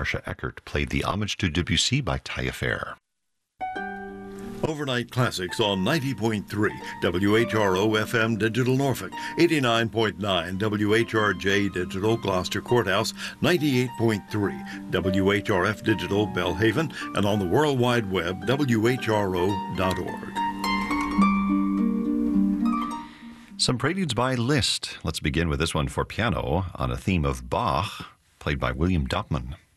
Marcia Eckert played the Homage to Debussy by Taillefer. Overnight Classics on 90.3 WHRO FM Digital Norfolk, 89.9 WHRJ Digital Gloucester Courthouse, 98.3 WHRF Digital Belhaven, and on the World Wide Web, WHRO.org. Some preludes by Liszt. Let's begin with this one for piano on a theme of Bach, played by William Dupman.